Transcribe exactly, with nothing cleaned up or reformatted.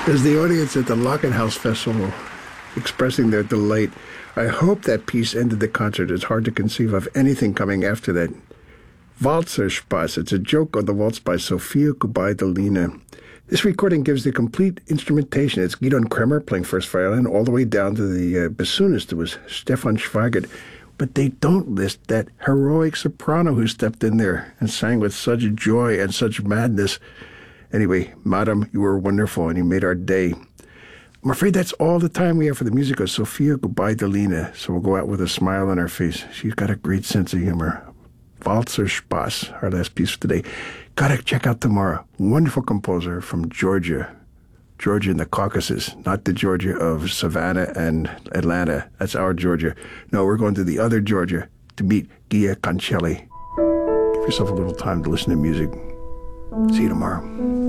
As the audience at the Lockenhaus Festival expressing their delight, I hope that piece ended the concert. It's hard to conceive of anything coming after that. Walzerspaß. It's a joke on the waltz by Sophia Gubaidulina. This recording gives the complete instrumentation. It's Gidon Kremer playing first violin all the way down to the uh, bassoonist. It was Stefan Schweigert. But they don't list that heroic soprano who stepped in there and sang with such joy and such madness. Anyway, Madam, you were wonderful and you made our day. I'm afraid that's all the time we have for the music of Sophia Gubaidulina, so we'll go out with a smile on our face. She's got a great sense of humor. Walzerspaß, our last piece for today. Gotta check out tomorrow. Wonderful composer from Georgia. Georgia in the Caucasus, not the Georgia of Savannah and Atlanta. That's our Georgia. No, we're going to the other Georgia to meet Gia Cancelli. Give yourself a little time to listen to music. See you tomorrow.